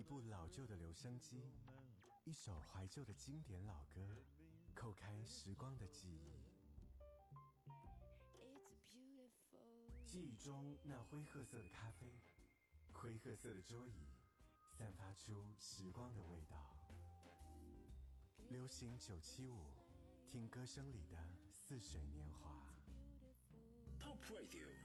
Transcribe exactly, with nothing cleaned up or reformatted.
一部老旧的留声机，一首怀旧的经典老歌，叩开时光的记忆。记忆中那灰褐色的咖啡，灰褐色的桌椅，散发出时光的味道。流行九七五，听歌声里的似水年华。 Top Radio